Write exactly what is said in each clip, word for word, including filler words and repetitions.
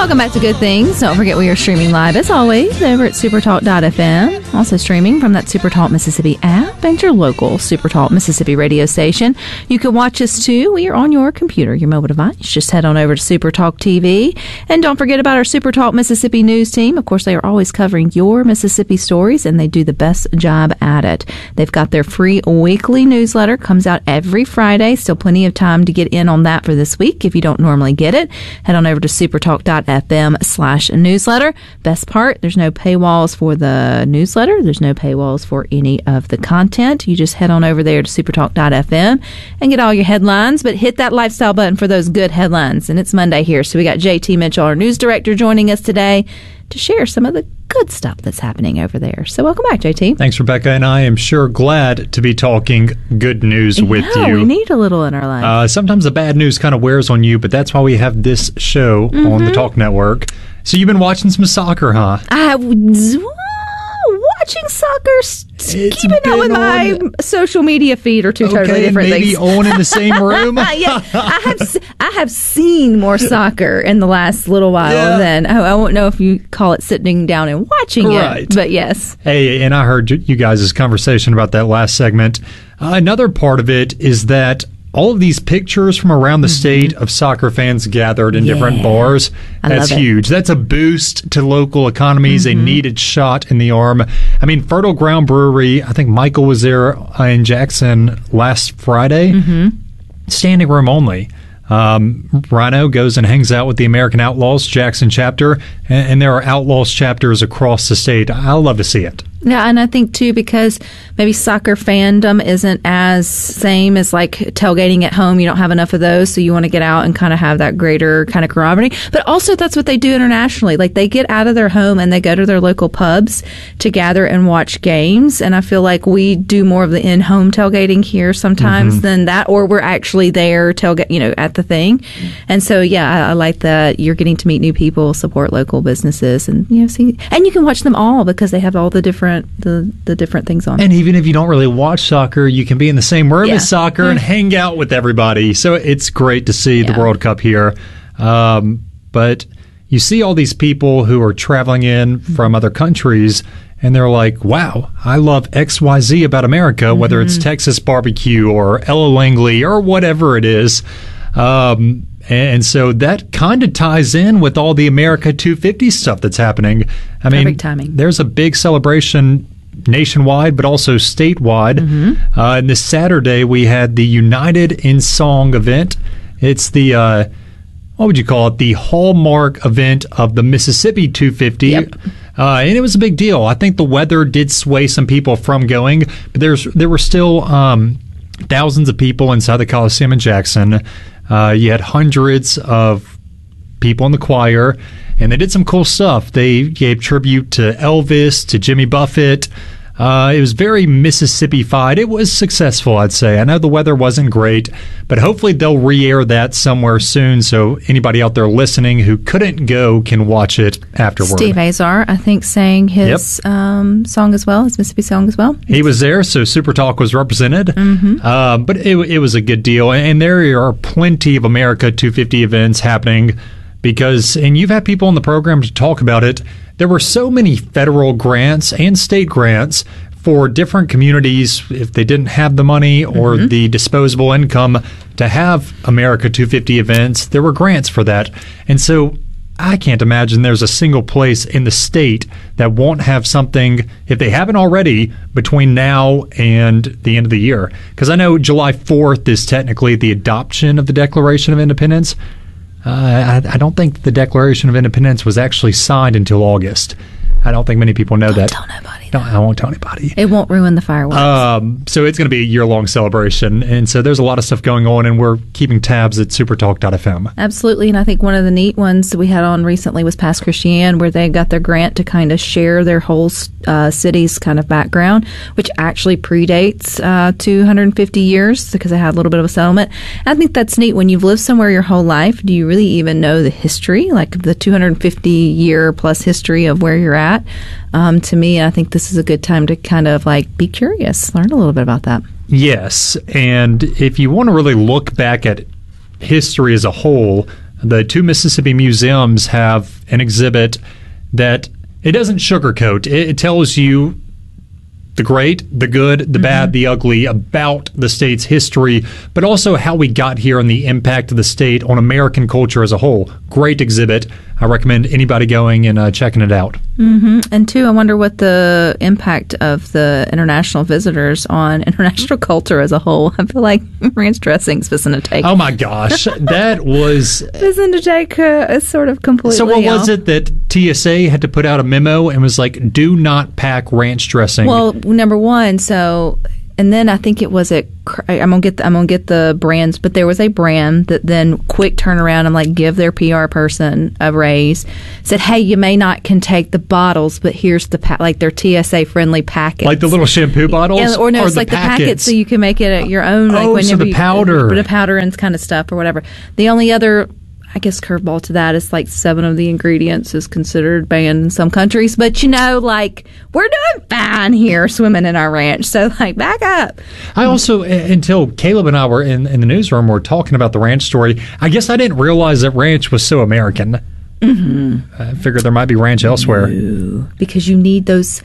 Welcome back to Good Things. Don't forget we are streaming live, as always, over at supertalk dot f m. Also streaming from that Supertalk Mississippi app and your local Supertalk Mississippi radio station. You can watch us, too. We are on your computer, your mobile device. Just head on over to Supertalk T V. And don't forget about our Supertalk Mississippi news team. Of course, they are always covering your Mississippi stories, and they do the best job at it. They've got their free weekly newsletter. Comes out every Friday. Still plenty of time to get in on that for this week if you don't normally get it. Head on over to supertalk dot f m slash newsletter. Best part, there's no paywalls for the newsletter. There's no paywalls for any of the content. You just head on over there to supertalk dot f m and get all your headlines, but hit that lifestyle button for those good headlines. And it's Monday here, so we got J T Mitchell, our news director, joining us today to share some of the good stuff that's happening over there. So welcome back, J T. Thanks, Rebecca, and I am sure glad to be talking good news with yeah, you. We need a little in our life. Uh, sometimes the bad news kind of wears on you, but that's why we have this show mm-hmm. on the Talk Network. So you've been watching some soccer, huh? I was watching soccer, It's keeping up with on, my social media feed are two okay, totally different maybe things. on in the same room. yeah, I have I have seen more soccer in the last little while yeah. than I, I won't know if you call it sitting down and watching right. it, but yes. Hey, and I heard you guys' conversation about that last segment. Uh, another part of it is that all of these pictures from around the mm-hmm. state of soccer fans gathered in yeah. different bars, that's huge. That's a boost to local economies, mm-hmm. a needed shot in the arm. I mean, Fertile Ground Brewery, I think Michael was there in Jackson last Friday, mm-hmm. standing room only. Um, Rhino goes and hangs out with the American Outlaws Jackson chapter, and, and there are Outlaws chapters across the state. I love to see it. Yeah, and I think, too, because maybe soccer fandom isn't as same as, like, tailgating at home. You don't have enough of those, so you want to get out and kind of have that greater kind of camaraderie. But also, that's what they do internationally. Like, they get out of their home and they go to their local pubs to gather and watch games. And I feel like we do more of the in-home tailgating here sometimes mm-hmm. than that, or we're actually there tailgate, you know, at the thing. And so, yeah, I, I like that you're getting to meet new people, support local businesses, and, you know, see, and you can watch them all because they have all the different the the different things on. And even if you don't really watch soccer, you can be in the same room yeah. as soccer mm-hmm. and hang out with everybody. So it's great to see yeah. the World Cup here. Um, but you see all these people who are traveling in from other countries, and they're like, wow, I love X Y Z about America, mm-hmm. whether it's Texas barbecue or Ella Langley or whatever it is. Um, and so that kind of ties in with all the America two fifty stuff that's happening. I mean, Perfect timing. There's a big celebration nationwide, but also statewide. Mm-hmm. Uh, and this Saturday, we had the United in Song event. It's the, uh, what would you call it, the hallmark event of the Mississippi two fifty. Yep. Uh, and it was a big deal. I think the weather did sway some people from going, but there's there were still um, thousands of people inside the Coliseum in Jackson. Uh, you had hundreds of people in the choir, and they did some cool stuff. They gave tribute to Elvis, to Jimmy Buffett. Uh, it was very Mississippi-fied. It was successful, I'd say. I know the weather wasn't great, but hopefully they'll re-air that somewhere soon so anybody out there listening who couldn't go can watch it afterward. Steve Azar, I think, sang his yep. um, song as well, his Mississippi song as well. He was there, so Super Talk was represented. Mm-hmm. Uh, but it, it was a good deal, and there are plenty of America two fifty events happening because, and you've had people on the program to talk about it, there were so many federal grants and state grants for different communities if they didn't have the money or mm-hmm. the disposable income to have America two fifty events. There were grants for that. And so I can't imagine there's a single place in the state that won't have something, if they haven't already, between now and the end of the year. Because I know July fourth is technically the adoption of the Declaration of Independence. Uh, I, I don't think the Declaration of Independence was actually signed until August. I don't think many people know don't that. Tell nobody. Don't, I won't tell anybody. It won't ruin the fireworks. Um, so it's going to be a year-long celebration, and so there's a lot of stuff going on, and we're keeping tabs at supertalk dot f m. Absolutely, and I think one of the neat ones we had on recently was Pass Christian, where they got their grant to kind of share their whole uh, city's kind of background, which actually predates uh, two hundred fifty years because they had a little bit of a settlement. And I think that's neat. When you've lived somewhere your whole life, do you really even know the history, like the two hundred fifty year plus history of where you're at? Um, to me, I think this is a good time to kind of like be curious, learn a little bit about that. Yes, and if you want to really look back at history as a whole, the two Mississippi museums have an exhibit that it doesn't sugarcoat. It, it tells you the great, the good, the mm-hmm. bad, the ugly about the state's history, but also how we got here and the impact of the state on American culture as a whole. Great exhibit. I recommend anybody going and uh, checking it out. Mm-hmm. And two, I wonder what the impact of the international visitors on international culture as a whole. I feel like ranch dressing's fixing to take. Oh my gosh, that was fixing to take uh, sort of completely. So what was off. it that T S A had to put out a memo and was like, "Do not pack ranch dressing"? Well, number one, so. And then I think it was a. I'm gonna get. The, I'm gonna get the brands, but there was a brand that then quick turn around and like give their P R person a raise. Said, "Hey, you may not can take the bottles, but here's the pa- like their T S A friendly packets, like the little shampoo bottles, yeah, or no, or it's the like packets. the packets, so you can make it at your own. Like oh, whenever so the you, powder, the powder and kind of stuff or whatever. The only other, I guess, curveball to that is like seven of the ingredients is considered banned in some countries. But, you know, like, we're doing fine here swimming in our ranch. So, like, back up. I also, until Caleb and I were in, in the newsroom, we're talking about the ranch story, I guess I didn't realize that ranch was so American. Mm-hmm. I figured there might be ranch elsewhere. No, because you need those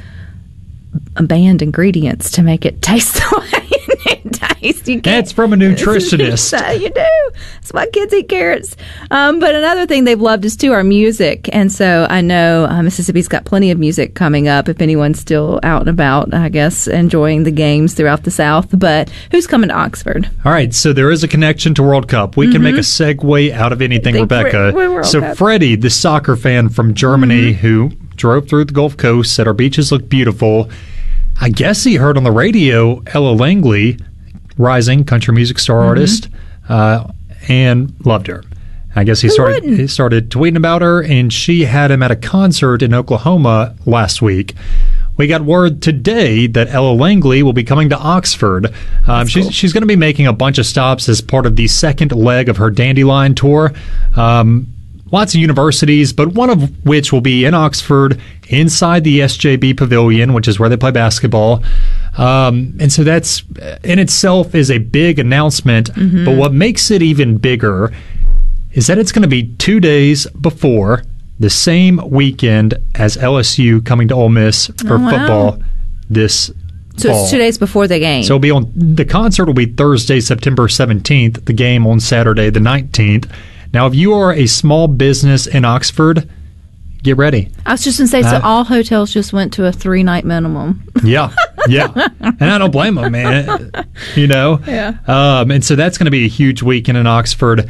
banned ingredients to make it taste the way it tastes. You That's from a nutritionist. You do. That's why kids eat carrots. Um, but another thing they've loved is, too, our music. And so I know uh, Mississippi's got plenty of music coming up if anyone's still out and about, I guess, enjoying the games throughout the South. But who's coming to Oxford? All right, so there is a connection to World Cup. We mm-hmm. can make a segue out of anything, Rebecca. We're, we're so Cup. Freddie, the soccer fan from Germany mm-hmm. who drove through the Gulf Coast, said our beaches look beautiful. I guess he heard on the radio Ella Langley, rising country music star mm-hmm. artist, uh, and loved her. I guess he Who started wouldn't? he started tweeting about her, and she had him at a concert in Oklahoma last week. We got word today that Ella Langley will be coming to Oxford. Um, she's cool. she's going to be making a bunch of stops as part of the second leg of her Dandelion tour. Um, Lots of universities, but one of which will be in Oxford, inside the S J B Pavilion, which is where they play basketball. Um, and so that's, in itself, is a big announcement. Mm-hmm. But what makes it even bigger is that it's going to be two days before the same weekend as L S U coming to Ole Miss for oh, wow. football this So fall. it's two days before the game. So it'll be on, the concert will be Thursday, September seventeenth, the game on Saturday, the nineteenth. Now, if you are a small business in Oxford, get ready. I was just going to say, uh, so all hotels just went to a three-night minimum. Yeah, yeah. And I don't blame them, man. You know? Yeah. Um, and so that's going to be a huge weekend in Oxford.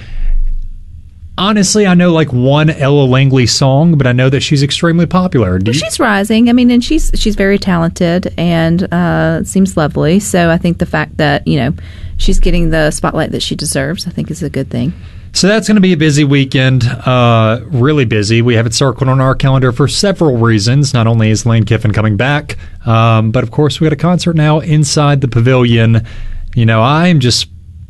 Honestly, I know like one Ella Langley song, but I know that she's extremely popular. Do well, you- she's rising. I mean, and she's she's very talented and uh, seems lovely. So I think the fact that, you know, she's getting the spotlight that she deserves, I think is a good thing. So that's going to be a busy weekend, uh, really busy. We have it circled on our calendar for several reasons. Not only is Lane Kiffin coming back, um, but of course we got a concert now inside the pavilion. You know, I'm just,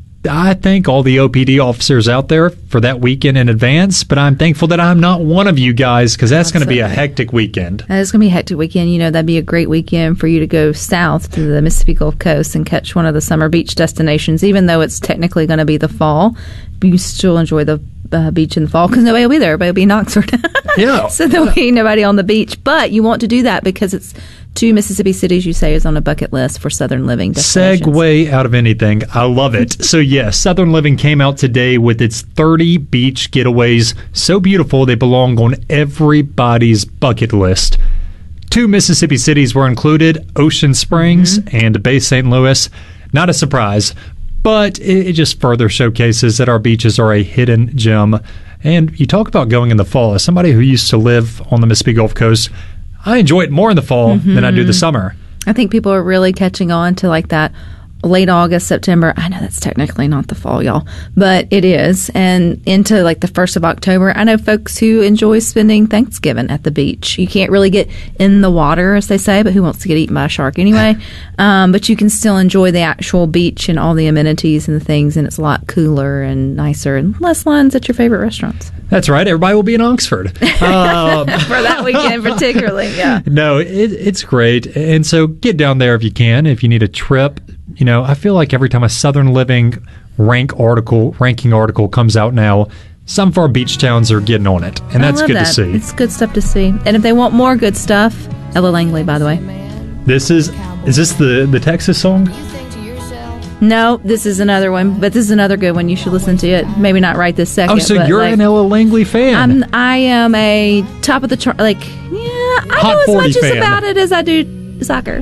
I thank all the O P D officers out there for that weekend in advance, but I'm thankful that I'm not one of you guys because that's going to be a hectic weekend. That is going to be a hectic weekend. You know, that'd be a great weekend for you to go south to the Mississippi Gulf Coast and catch one of the summer beach destinations, even though it's technically going to be the fall. You still enjoy the uh, beach in the fall because nobody will be there. Everybody will be in Oxford. Yeah. So there'll be nobody on the beach. But you want to do that because it's two Mississippi cities you say is on a bucket list for Southern Living destinations. Segue out of anything. I love it. So, yes, Southern Living came out today with its thirty beach getaways. So beautiful, they belong on everybody's bucket list. Two Mississippi cities were included, Ocean Springs mm-hmm. and Bay Saint Louis. Not a surprise. But it just further showcases that our beaches are a hidden gem. And you talk about going in the fall. As somebody who used to live on the Mississippi Gulf Coast, I enjoy it more in the fall mm-hmm. than I do the summer. I think people are really catching on to like that late August, September. I know that's technically not the fall, y'all, but it is. And into like the first of October, I know folks who enjoy spending Thanksgiving at the beach. You can't really get in the water, as they say, but who wants to get eaten by a shark anyway? Um, but you can still enjoy the actual beach and all the amenities and the things, and it's a lot cooler and nicer and less lines at your favorite restaurants. That's right. Everybody will be in Oxford. Um, For that weekend particularly, yeah. No, it, it's great. And so get down there if you can, if you need a trip. You know, I feel like every time a Southern Living rank article, ranking article comes out now, some of our beach towns are getting on it, and that's I love good that. to see. It's good stuff to see. And if they want more good stuff, Ella Langley, by the way. This is is this the the Texas song? No, this is another one, but this is another good one. You should listen to it. Maybe not right this second. Oh, so but you're like, an Ella Langley fan? I'm, I am a top of the chart. Like, yeah, I Hot know as forty much as fan. about it as I do soccer.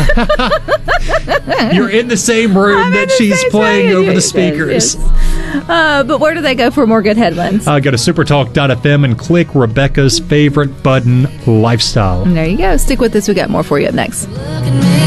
You're in the same room I'm in that the she's same playing room. over the Yes, speakers. yes. Uh, but where do they go for more good headlines? Uh, go to supertalk dot f m and click Rebecca's favorite button, Lifestyle. And there you go. Stick with us. We got more for you up next.